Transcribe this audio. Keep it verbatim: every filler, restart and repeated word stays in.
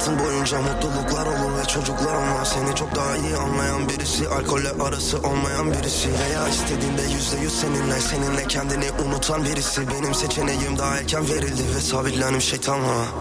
Hayatın boyunca mutluluklar olur ve çocuklarım var. Seni çok daha iyi anlayan birisi, alkolle arası olmayan birisi, veya istediğinde yüzde yüz seninle, seninle kendini unutan birisi. Benim seçeneğim daha erken verildi ve sabitlendim şeytanla.